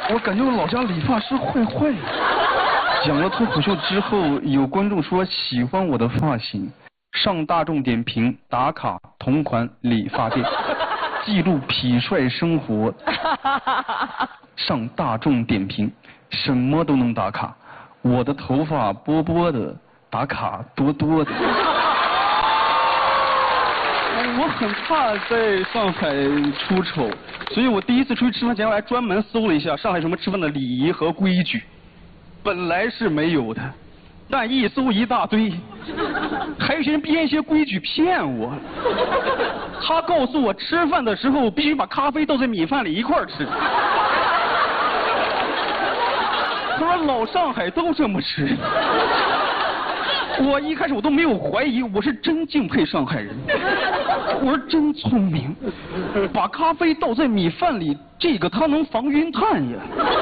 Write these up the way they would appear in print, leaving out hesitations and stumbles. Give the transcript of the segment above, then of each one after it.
我感觉我老家理发师坏坏的。讲了脱口秀之后，有观众说喜欢我的发型，上大众点评打卡同款理发店，记录痞帅生活。上大众点评，什么都能打卡，我的头发波波的，打卡多多的。我很怕在上海出丑，所以我第一次出去吃饭前，我还专门搜了一下上海什么吃饭的礼仪和规矩。本来是没有的，但一搜一大堆，还有些人编一些规矩骗我。他告诉我吃饭的时候必须把咖啡倒在米饭里一块儿吃。他说老上海都这么吃。我一开始我都没有怀疑，我是真敬佩上海人。我说真聪明，把咖啡倒在米饭里，这个它能防晕碳呀。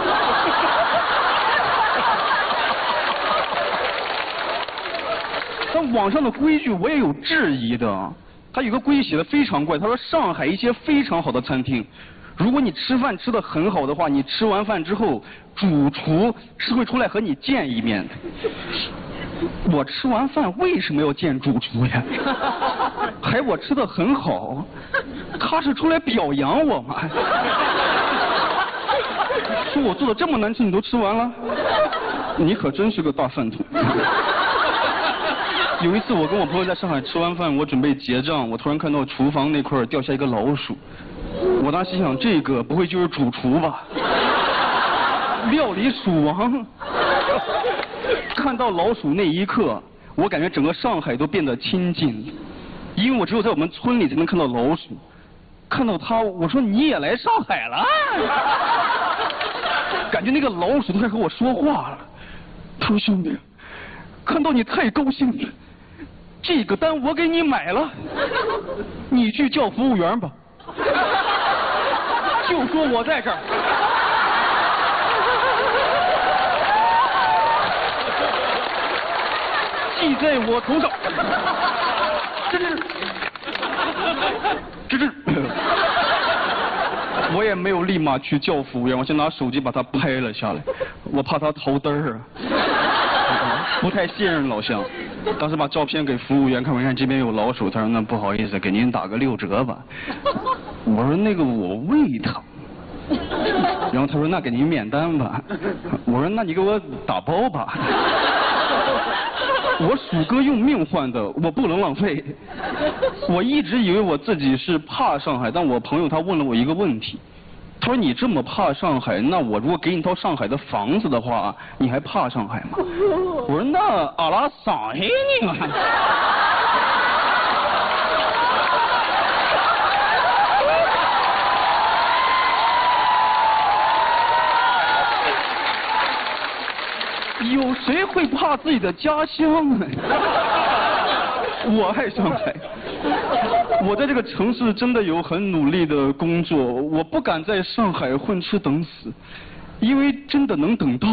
但网上的规矩我也有质疑的，他有个规矩写的非常怪，他说上海一些非常好的餐厅，如果你吃饭吃得很好的话，你吃完饭之后，主厨是会出来和你见一面的。我吃完饭为什么要见主厨呀？还我吃得很好，他是出来表扬我吗？说我做的这么难吃你都吃完了，你可真是个大饭桶。有一次我跟我朋友在上海吃完饭，我准备结账，我突然看到厨房那块掉下一个老鼠，我当时心想这个不会就是主厨吧？料理鼠王。看到老鼠那一刻，我感觉整个上海都变得亲近，因为我只有在我们村里才能看到老鼠。看到它，我说你也来上海了？感觉那个老鼠都快和我说话了。他说兄弟，看到你太高兴了，这个单我给你买了，你去叫服务员吧，就说我在这儿。记在我头上。这，我也没有立马去叫服务员，我先拿手机把他拍了下来，我怕他逃灯儿啊，不太信任老乡。当时把照片给服务员看，我看这边有老鼠，他说那不好意思，给您打个6折吧。我说那个我胃疼。然后他说那给您免单吧。我说那你给我打包吧。我鼠哥用命换的，我不能浪费。我一直以为我自己是怕上海，但我朋友他问了我一个问题，他说你这么怕上海，那我如果给你套上海的房子的话，你还怕上海吗？我说那阿拉上海人啊。有谁会怕自己的家乡呢？我爱上海，我在这个城市真的有很努力的工作，我不敢在上海混吃等死，因为真的能等到。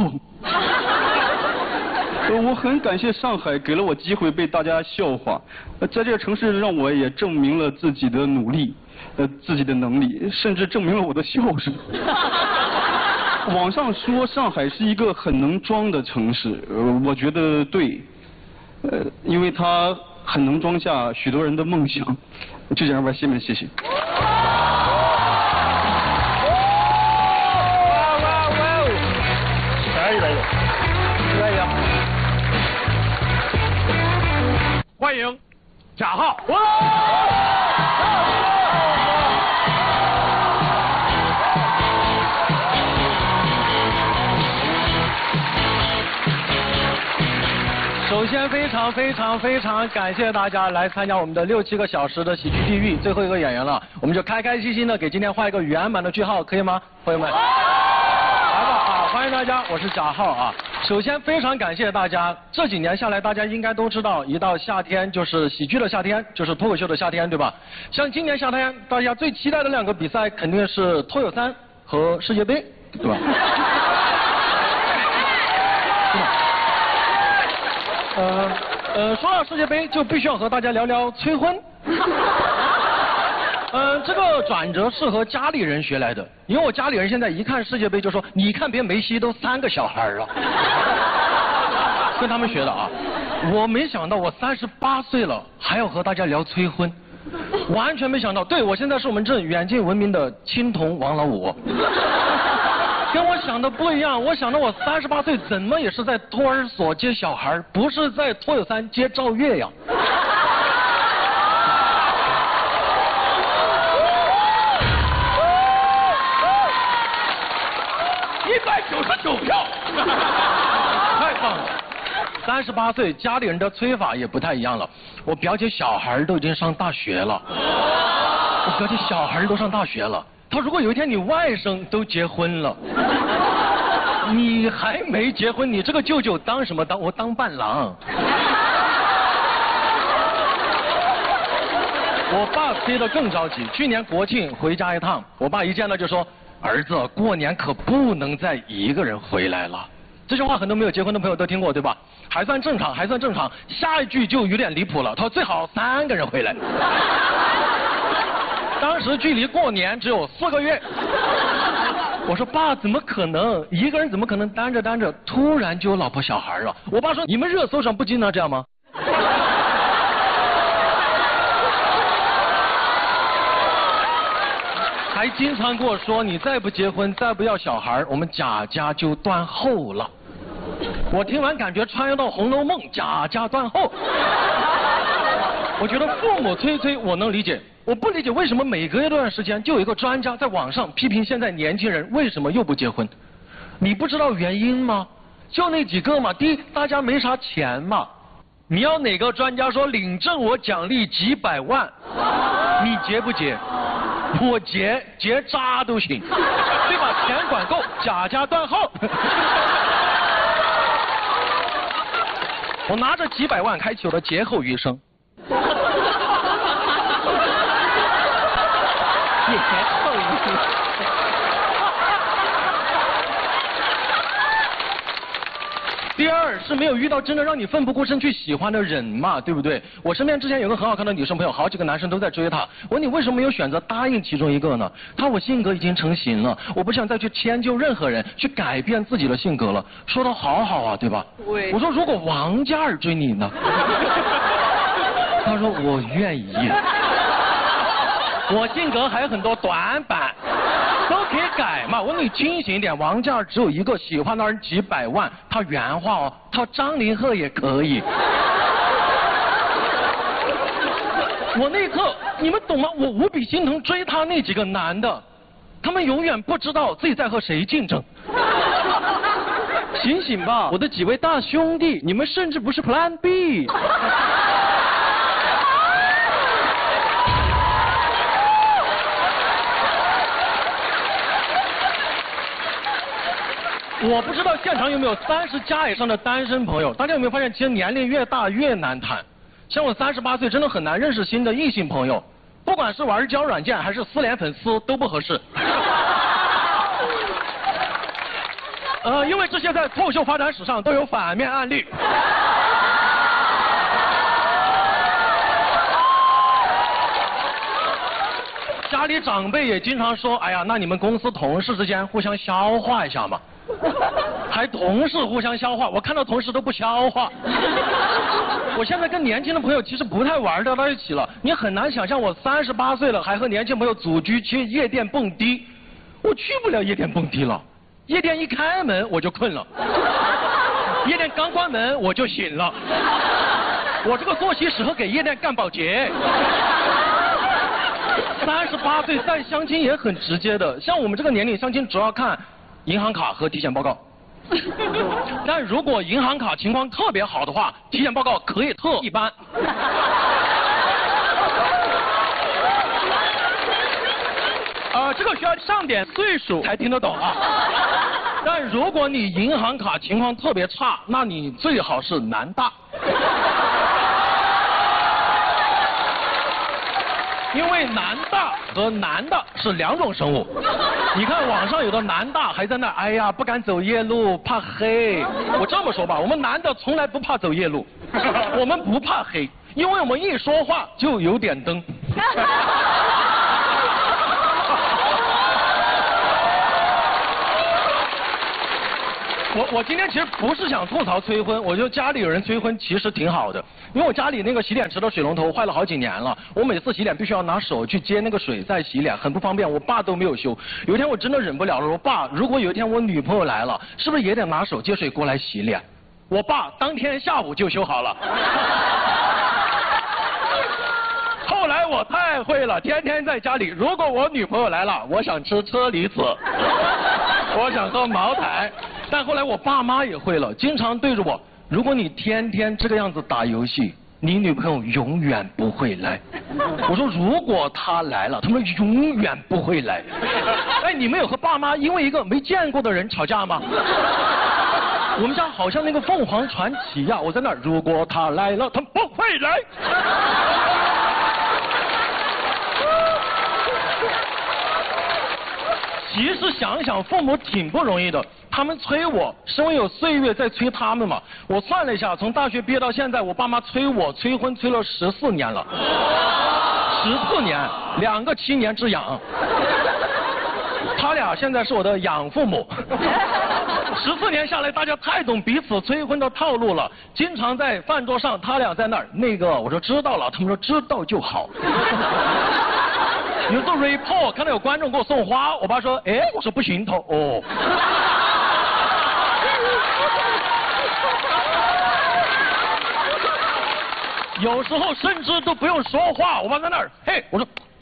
我很感谢上海给了我机会被大家笑话，在这个城市让我也证明了自己的努力，自己的能力，甚至证明了我的孝顺。网上说上海是一个很能装的城市，我觉得对，因为它很能装下许多人的梦想。就这样吧，谢谢。 欢迎贾浩。 首先非常感谢大家来参加我们的6、7个小时的喜剧地狱，最后一个演员了，我们就开开心心的给今天画一个圆满的句号，可以吗，朋友们？来吧啊，欢迎大家，我是贾浩啊。首先非常感谢大家，这几年下来，大家应该都知道，一到夏天就是喜剧的夏天，就是脱口秀的夏天，对吧？像今年夏天，大家最期待的2个比赛肯定是脱口3和世界杯，对吧？说到世界杯，就必须要和大家聊聊催婚。 这个转折是和家里人学来的，因为我家里人现在一看世界杯就说，你看别梅西都3个小孩了，跟他们学的啊。我没想到我38岁了还要和大家聊催婚，完全没想到。对，我现在是我们镇远近闻名的青铜王老五，跟我想的不一样。我想的我38岁怎么也是在托儿所接小孩，不是在托友3接赵月呀。 199票， 太棒了！38岁，家里人的催法也不太一样了。我表姐小孩都已经上大学了，我表姐小孩都上大学了。他如果有一天你外甥都结婚了，你还没结婚，你这个舅舅当什么当？我当伴郎。我爸催得更着急，去年国庆回家一趟，我爸一见到就说。儿子，过年可不能再一个人回来了。这句话很多没有结婚的朋友都听过，对吧？还算正常，还算正常。下一句就有点离谱了，他说最好3个人回来。当时距离过年只有4个月。我说爸，怎么可能？一个人怎么可能单着单着突然就有老婆小孩啊？我爸说你们热搜上不经常这样吗？还经常跟我说，你再不结婚，再不要小孩，我们贾家就断后了。我听完感觉穿越到《红楼梦》，贾家断后。我觉得父母催我能理解，我不理解为什么每隔一段时间就有一个专家在网上批评现在年轻人为什么又不结婚。你不知道原因吗？就那几个嘛。第一，大家没啥钱嘛。你要哪个专家说领证我奖励几百万，你结不结？我结渣都行，对吧？钱管够，贾家断后。我拿着几百万开启我的劫后余生。劫后余生。第二是没有遇到真的让你奋不顾身去喜欢的人嘛，对不对？我身边之前有个很好看的女生朋友，好几个男生都在追她。我问你为什么没有选择答应其中一个呢？她说我性格已经成型了，我不想再去迁就任何人，去改变自己的性格了。说得好好啊，对吧？对。我说如果王嘉尔追你呢？她说我愿意。我性格还有很多短板。都可以改嘛，我说你清醒一点，王嘉尔只有一个，喜欢的人几百万，他原话哦，他张凌赫也可以。我那一刻，你们懂吗？我无比心疼追他那几个男的，他们永远不知道自己在和谁竞争。醒醒吧，我的几位大兄弟，你们甚至不是 Plan B。我不知道现场有没有30加以上的单身朋友，大家有没有发现，其实年龄越大越难谈。像我38岁，真的很难认识新的异性朋友，不管是玩交友软件还是私联粉丝都不合适。因为这些在脱口秀发展史上都有反面案例。家里长辈也经常说，哎呀，那你们公司同事之间互相消化一下嘛。还同事互相消化，我看到同事都不消化。我现在跟年轻的朋友其实不太玩得到一起了，你很难想象我38岁了还和年轻朋友组局去夜店蹦迪，我去不了夜店蹦迪了。夜店一开门我就困了，夜店刚关门我就醒了。我这个作息适合给夜店干保洁。38岁再相亲也很直接的，像我们这个年龄相亲主要看银行卡和体检报告。但如果银行卡情况特别好的话，体检报告可以特一般。这个需要上点岁数才听得懂啊。但如果你银行卡情况特别差，那你最好是男大。因为男大和男的是2种生物。你看网上有的男大还在那，哎呀不敢走夜路，怕黑。我这么说吧，我们男的从来不怕走夜路，我们不怕黑，因为我们一说话就有点灯。 我今天其实不是想吐槽催婚，我觉得家里有人催婚其实挺好的，因为我家里那个洗脸池的水龙头坏了好几年了，我每次洗脸必须要拿手去接那个水再洗脸，很不方便，我爸都没有修。有一天我真的忍不了了，我说爸，如果有一天我女朋友来了，是不是也得拿手接水过来洗脸？我爸当天下午就修好了。后来我太会了，天天在家里，如果我女朋友来了，我想吃车厘子，我想喝茅台，但后来我爸妈也会了，经常对着我，如果你天天这个样子打游戏，你女朋友永远不会来。我说如果她来了，他们永远不会来。哎，你们有和爸妈因为一个没见过的人吵架吗？我们家好像那个凤凰传奇呀，我在那儿，如果他来了，他不会来。其实想想，父母挺不容易的，他们催我，是因为有岁月在催他们嘛。我算了一下，从大学毕业到现在，我爸妈催我催婚催了14年了，14年，2个7年之痒。他俩现在是我的养父母。14年下来，大家太懂彼此催婚的套路了。经常在饭桌上，他俩在那儿，那个我说知道了，他们说知道就好。有时候 report 看到有观众给我送花，我爸说，哎，我说不行头哦。有时候甚至都不用说话，我爸在那儿，嘿，我说